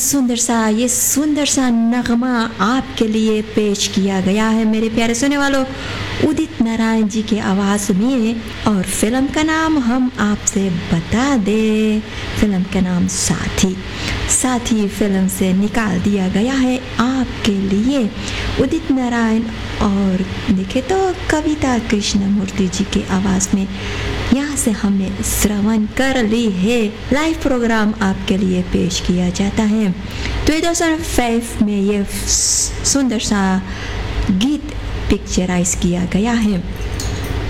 ये सुंदर सा नगमा आपके लिए पेश किया गया है मेरे प्यारे सुनने वालों, उदित नारायण जी की आवाज़ में। और फिल्म का नाम हम आपसे बता दें, फिल्म का नाम साथी फिल्म से निकाल दिया गया है आपके लिए उदित नारायण और देखे तो कविता कृष्णमूर्ति जी की आवाज़ में। यहाँ से हमने श्रवण कर ली है, लाइव प्रोग्राम आपके लिए पेश किया जाता है। 2005 में ये सुंदर सा गीत पिक्चराइज किया गया है।